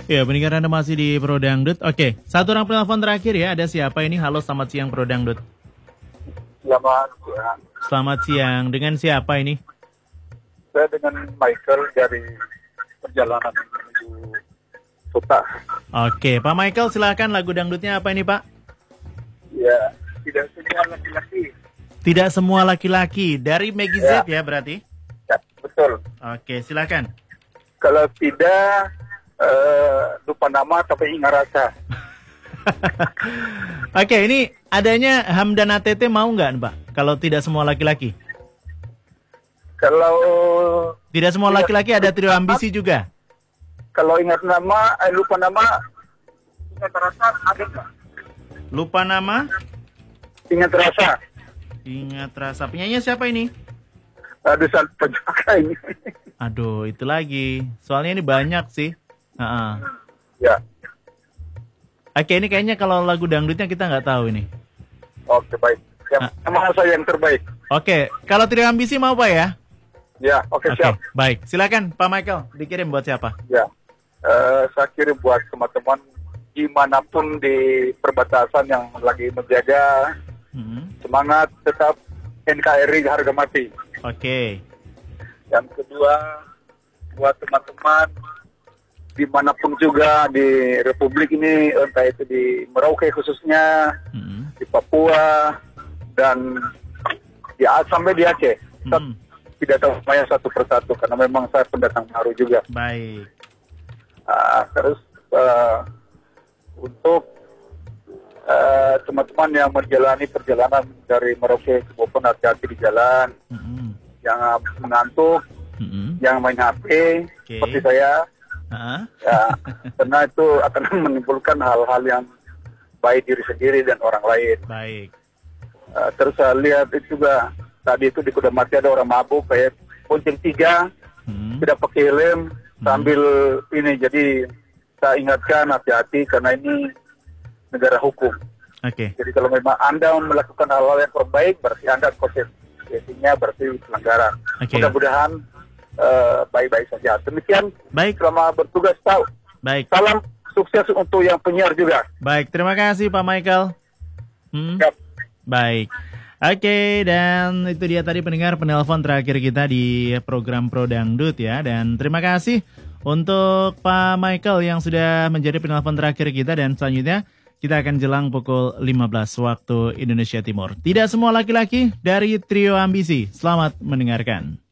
Ya, pendengar Anda masih di Pro Dangdut. Oke, satu orang penelpon terakhir ya. Ada siapa ini? Halo, selamat siang Pro Dangdut. Selamat siang. Selamat siang. Dengan siapa ini? Saya dengan Michael dari perjalanan menuju kota. Oke, Pak Michael silakan, lagu dangdutnya apa ini Pak? Ya, tidak semua laki-laki. Tidak semua laki-laki. Dari Maggie Z ya berarti? Ya, betul. Oke, silakan. Kalau tidak, lupa nama tapi ingat rasa. Oke, ini adanya Hamdan ATT mau nggak Pak? Kalau tidak semua laki-laki? Kalau Tidak semua laki-laki, ada Trio Ambisi juga. kalau ingat nama, lupa nama, ingat rasa ada nggak? Lupa nama, Ingat rasa. ingat rasa. Penyanyi siapa ini? Aduh, penjaga ini. Aduh, itu lagi. Soalnya ini banyak sih. Ya, Oke, ini kayaknya kalau lagu dangdutnya kita nggak tahu ini. oke baik. Nama saya yang terbaik. Oke, kalau Trio Ambisi mau Pak ya? Ya, oke Oke, siap. baik. Silakan Pak Michael, dikirim buat siapa? Ya, saya kirim buat teman-teman dimanapun di perbatasan yang lagi menjaga semangat tetap NKRI harga mati. Oke. Yang kedua, buat teman-teman dimanapun juga di Republik ini, entah itu di Merauke khususnya, di Papua, dan sampai di Aceh. Tidak tahu namanya satu persatu karena memang saya pendatang baru juga. Baik. Terus untuk teman-teman yang menjalani perjalanan dari Merauke ke Bopon, hati-hati di jalan, jangan mengantuk, jangan main HP seperti saya, ya, karena itu akan menimbulkan hal-hal yang baik diri sendiri dan orang lain. Baik. Terus saya lihat itu juga tadi itu di Kudamati ada orang mabuk kayak Bonceng 3 tidak pakai helm sambil ini, jadi saya ingatkan hati-hati karena ini negara hukum. Oke. Jadi kalau memang Anda melakukan hal-hal yang kurang baik, berarti Anda konsekuensinya berarti pelanggaran. Oke. Mudah-mudahan baik-baik saja. Demikian. Baik. Selama bertugas tahu. Baik. Salam sukses untuk yang penyiar juga. Baik, terima kasih Pak Michael. Siap. Baik. Oke, dan itu dia tadi pendengar penelpon terakhir kita di program Pro Dangdut ya. Dan terima kasih untuk Pak Michael yang sudah menjadi penelpon terakhir kita. Dan selanjutnya kita akan jelang pukul 15 waktu Indonesia Timur. Tidak semua laki-laki dari Trio Ambisi. Selamat mendengarkan.